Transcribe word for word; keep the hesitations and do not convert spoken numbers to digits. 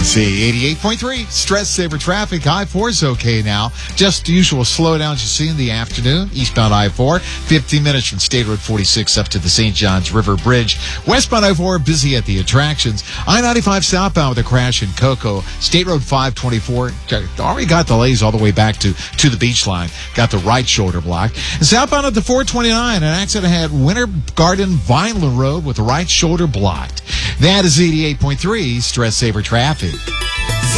See, eighty-eight point three, Stress Saver traffic. I four is okay now. Just the usual slowdowns you see in the afternoon. Eastbound I four, fifteen minutes from State Road forty-six up to the Saint Johns River Bridge. Westbound I four, busy at the attractions. I ninety-five southbound with a crash in Cocoa. State Road five twenty-four, already got delays all the way back to, to the beach line. Got the right shoulder blocked. And southbound at the four twenty-nine, an accident had Winter Garden Vineland Road with the right shoulder blocked. That is eighty-eight point three, Stress Saver traffic.